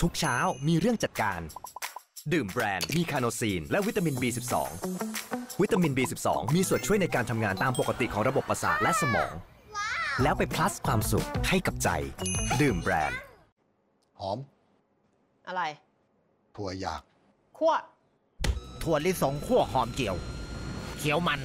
ทุกเช้ามีเรื่องจัดการดื่มแบรนด์มีคาโนซีนและวิตามิน B12 วิตามิน B12 มีส่วนช่วยในการทำงานตามปกติของระบบประสาทและสมองแล้วไปพลัสความสุขให้กับใจดื่มแบรนด์หอมอะไรถั่วหยากคั่วถั่วลิสงคั่วหอมเจียวเขียวมัน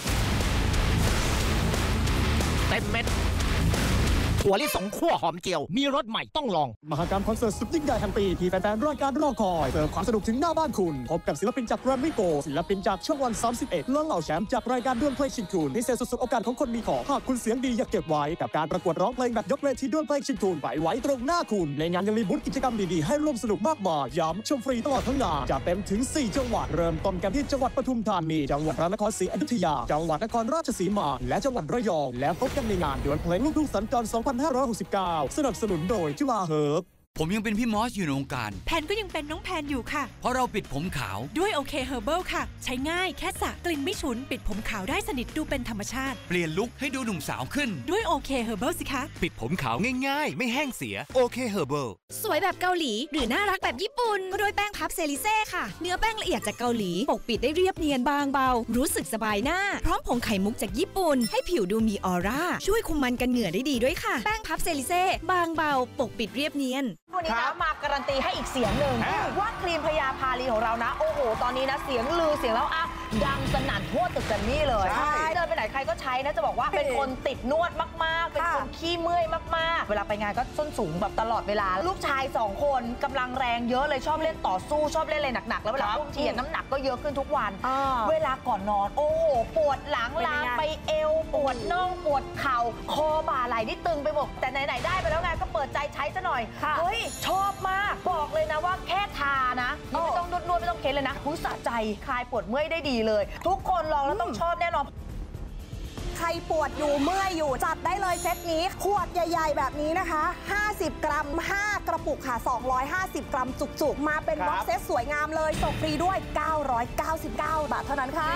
เต็มเม็ดถั่วลิสงคั่วหอมเจียวมีรสใหม่ต้องลองมหกรรมคอนเสิร์ตสุดยิ่งใหญ่แห่งปีที่แฟนๆรายการรอคอยเสิร์ฟความสนุกถึงหน้าบ้านคุณพบกับศิลปินจากแกรมมี่โกศิลปินจากช่องวัน31และเหล่าแชมป์จากรายการดวลเพลงชิงทุนพิเศษสุดๆโอกาสของคนมีของหากคุณเสียงดีอยากเก็บไว้กับการประกวดร้องเพลงแบบยกเวทีดวลเพลงชิงทุนไปไว้ตรงหน้าคุณในงานยังมีบูธกิจกรรมดีๆให้ร่วมสนุกมากมายย้ำชมฟรีตลอดทั้งงานจะเต็มถึง4จังหวัดเริ่มต้นกันที่จังหวัดปทุมธานีจังหวัดพระนครศรีอยุธยาจังหวัดนครราชสีมาและจังหวัดระยองและพบกันในงานดวลเพลงลูกทุ่งสัญจร 2569 สนับสนุนโดยจุฬาเฮิร์บผมยังเป็นพี่มอสอยู่ในวงการแพนก็ยังเป็นน้องแพนอยู่ค่ะเพราะเราปิดผมขาวด้วยโอเคเฮอร์เบิลค่ะใช้ง่ายแค่สระกลิ่นไม่ฉุนปิดผมขาวได้สนิทดูเป็นธรรมชาติเปลี่ยนลุคให้ดูหนุ่มสาวขึ้นด้วยโอเคเฮอร์เบิลสิคะปิดผมขาวง่ายๆไม่แห้งเสียโอเคเฮอร์เบิลสวยแบบเกาหลีหรือน่ารักแบบญี่ปุ่นก็ด้วยแป้งพับเซริเซ่ค่ะเนื้อแป้งละเอียดจากเกาหลีปกปิดได้เรียบเนียนบางเบารู้สึกสบายหน้าพร้อมผงไข่มุกจากญี่ปุ่นให้ผิวดูมีออร่าช่วยคุมมันกันเหงื่อได้ดีด้วยค่ะแป้งพับเซริเซ่บางเบาปกปิดเรียบเนียนวันนี้นะมาการันตีให้อีกเสียงหนึ่งว่าครีมพยาพาลีของเรานะโอ้โหตอนนี้นะเสียงลือเสียงแล้วอ่ะดังสนั่นทั่วตึกแกรมมี่เลยเดินไปไหนใครก็ใช้นะจะบอกว่าเป็นคนติดนวดมากๆเป็นคนขี้เมื่อยมากๆเวลาไปงานก็ส้นสูงแบบตลอดเวลาลูกชาย2คนกำลังแรงเยอะเลยชอบเล่นต่อสู้ชอบเล่นอะไรหนักๆแล้วเวลาอุ้มเทียนน้ำหนักก็เยอะขึ้นทุกวันเวลาก่อนนอนโอ้โหปวดหลังลามไปเอวปวดน่องปวดเข่าคอบ่าไหล่นี่ตึงไปหมดแต่ไหนๆได้ไปแล้วไงก็เปิดใจใช้ซะหน่อยเฮ้ยชอบมากบอกเลยนะว่าแค่ทานะไม่ต้องนวดไม่ต้องเค้นเลยนะคุณสะใจคลายปวดเมื่อยได้ดีเลยทุกคนลองแล้วต้องชอบแน่นอนใครปวดอยู่เมื่อยอยู่จัดได้เลยเซตนี้ขวดใหญ่ๆแบบนี้นะคะ50กรัม5กระปุกค่ะ250กรัมจุกๆมาเป็นบ็อกเซตสวยงามเลยส่งฟรีด้วย999 บาทเท่านั้นค่ะ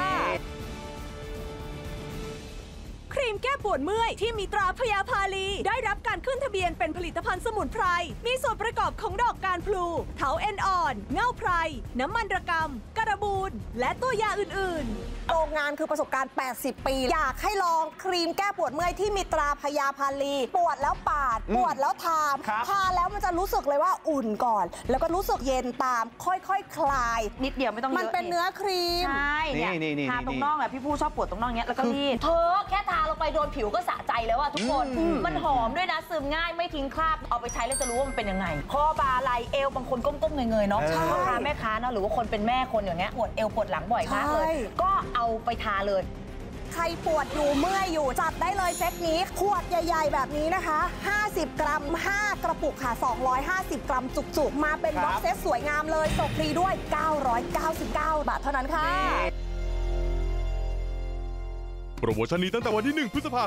ครีมแก้ปวดเมื่อยที่มีตราพยาพาลีได้รับการขึ้นทะเบียนเป็นผลิตภัณฑ์สมุนไพรมีส่วนประกอบของดอกการพลูเถาเอ็นอ่อนเง่าไพรน้ำมันระกำกระบูนและตัวยาอื่นๆโรงงานคือประสบการณ์80ปีอยากให้ลองครีมแก้ปวดเมื่อยที่มีตราพยาพาลีปวดแล้วปาดปวดแล้วทาแล้วมันจะรู้สึกเลยว่าอุ่นก่อนแล้วก็รู้สึกเย็นตามค่อยๆคลายนิดเดียวไม่ต้องเยอะมันเป็นเนื้อครีมใช่เนี่ยทาตรงน่องอะพี่ผู้ชอบปวดตรงน่องเนี้ยแล้วก็รีดเธอแค่ทาลงไปโดนผิวก็สะใจแล้วอะทุกคนมันหอมด้วยนะซึมง่ายไม่ทิ้งคราบเอาไปใช้แล้วจะรู้ว่ามันเป็นยังไงคอบ่าไหล่เอวบางคนก้มๆเงยๆเนาะพ่อค้าแม่ค้าเนาะหรือว่าคนเป็นแม่คนอย่างเงี้ยปวดเอวปวดหลังบ่อยมากเลยก็เอาไปทาเลยใครปวดอยู่เมื่อยอยู่จัดได้เลยเซตนี้ขวดใหญ่ๆแบบนี้นะคะ50กรัม5กระปุกค่ะ250กรัมจุกๆมาเป็นบ็อกเซตสวยงามเลยส่งฟรีด้วย999 บาทเท่านั้นค่ะโปรโมชั่นนี้ตั้งแต่วันที่1 พฤษภา